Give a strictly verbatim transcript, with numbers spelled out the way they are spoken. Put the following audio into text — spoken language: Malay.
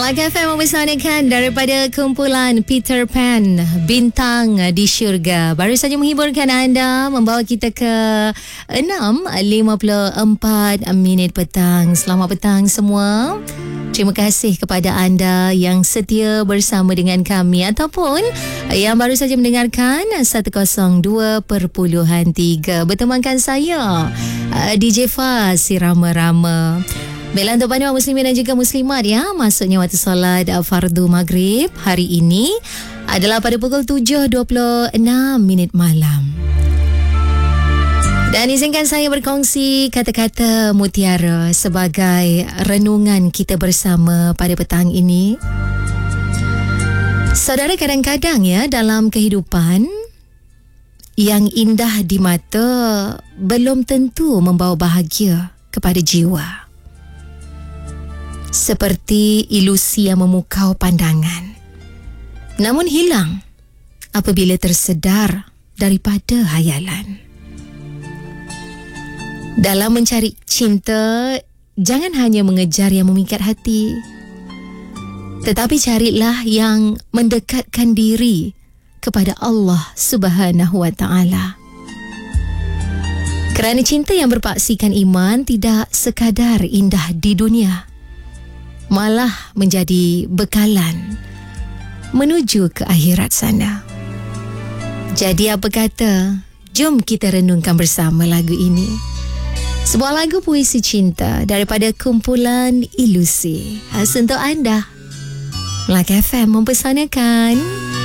Melaka F M mempersanakan daripada kumpulan Peter Pan, Bintang di Syurga. Baru saja menghiburkan anda, membawa kita ke enam lima puluh empat minit petang. Selamat petang semua. Terima kasih kepada anda yang setia bersama dengan kami ataupun yang baru saja mendengarkan seratus dua perpuluhan tiga. Bertemankan saya, D J Faz, si rama-rama. Baiklah, untuk panduan muslimin dan juga muslimat ya, masuknya waktu solat fardu maghrib hari ini adalah pada pukul tujuh dua puluh enam minit malam. Dan izinkan saya berkongsi kata-kata mutiara sebagai renungan kita bersama pada petang ini. Saudara, kadang-kadang ya dalam kehidupan, yang indah di mata belum tentu membawa bahagia kepada jiwa. Seperti ilusi yang memukau pandangan, namun hilang apabila tersedar daripada hayalan. Dalam mencari cinta, jangan hanya mengejar yang memikat hati, tetapi carilah yang mendekatkan diri kepada Allah Subhanahu wa Ta'ala. Kerana cinta yang berpaksikan iman tidak sekadar indah di dunia, malah menjadi bekalan menuju ke akhirat sana. Jadi apa kata, jom kita renungkan bersama lagu ini. Sebuah lagu puisi cinta daripada kumpulan Ilusi. Khas untuk anda. Melaka F M mempersanakan.